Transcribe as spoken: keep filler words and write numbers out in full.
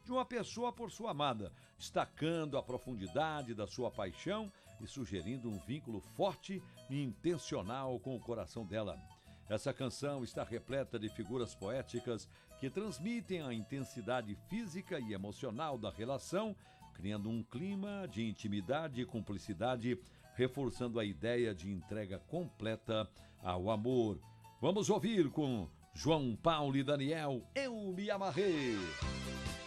de uma pessoa por sua amada, destacando a profundidade da sua paixão e sugerindo um vínculo forte e intencional com o coração dela. Essa canção está repleta de figuras poéticas que transmitem a intensidade física e emocional da relação, criando um clima de intimidade e cumplicidade, reforçando a ideia de entrega completa ao amor. Vamos ouvir com João Paulo e Daniel, Eu Me Amarrei.